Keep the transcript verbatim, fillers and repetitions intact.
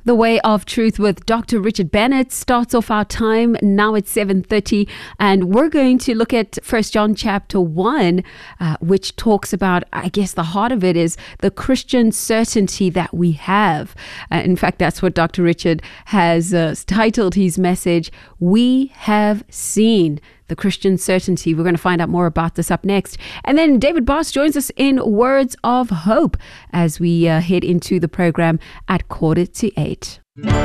The Way of Truth with Doctor Richard Bennett starts off our time now at seven thirty, and we're going to look at First John chapter one, uh, which talks about, I guess the heart of it is the Christian certainty that we have. Uh, in fact, that's what Doctor Richard has uh, titled his message, We Have Seen. The Christian certainty. We're going to find out more about this up next. And then David Boss joins us in Words of Hope as we uh, head into the program at quarter to eight.